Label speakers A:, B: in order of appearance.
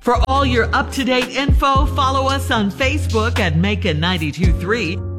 A: For all your up-to-date info, follow us on Facebook at Macon 92.3